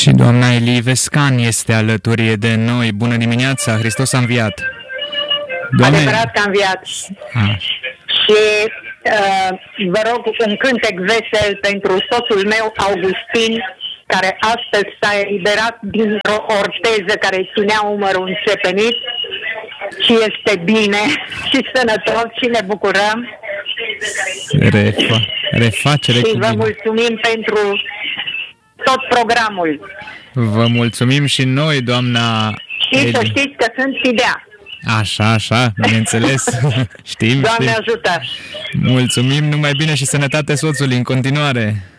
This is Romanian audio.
Și doamna Elie Vescan este alături de noi. Bună dimineața, Hristos a înviat. Adevărat că a înviat. Și vă rog un cântec vesel pentru soțul meu, Augustin, care astăzi s-a eliberat dintr-o orteză care îi ținea umărul înțepenit și este bine și sănătos și ne bucurăm. Refacere și cu vă bine. mulțumim pentru tot programul. Vă mulțumim și noi, doamna Și să Elie. știți că sunt fidea. Așa, bineînțeles. Știm. Doamne ajută! Mulțumim, numai bine și sănătate soțului în continuare.